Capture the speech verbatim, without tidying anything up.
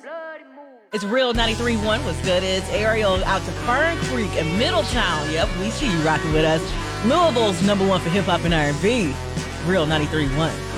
It's Real ninety-three point one. What's good? It's Ariel out to Fern Creek in Middletown. Yep, we see you rocking with us. Louisville's number one for hip-hop and R and B. Real ninety-three point one.